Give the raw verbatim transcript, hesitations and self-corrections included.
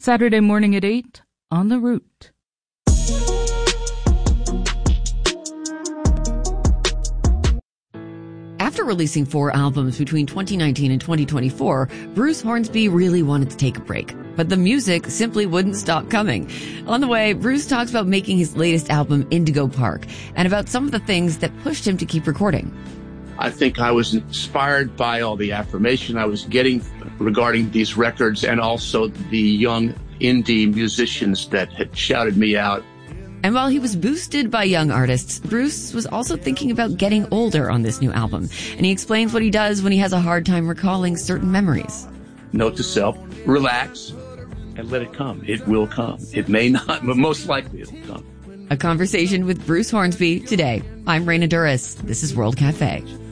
Saturday morning at eight on The Root. After releasing four albums between twenty nineteen and twenty twenty-four, Bruce Hornsby really wanted to take a break. But the music simply wouldn't stop coming. On the way, Bruce talks about making his latest album, Indigo Park, and about some of the things that pushed him to keep recording. I think I was inspired by all the affirmation I was getting regarding these records, and also the young indie musicians that had shouted me out. And while he was boosted by young artists, Bruce was also thinking about getting older on this new album. And he explains what he does when he has a hard time recalling certain memories. Note to self, relax and let it come. It will come. It may not, but most likely it will come. A conversation with Bruce Hornsby today. I'm Raina Duras. This is World Cafe.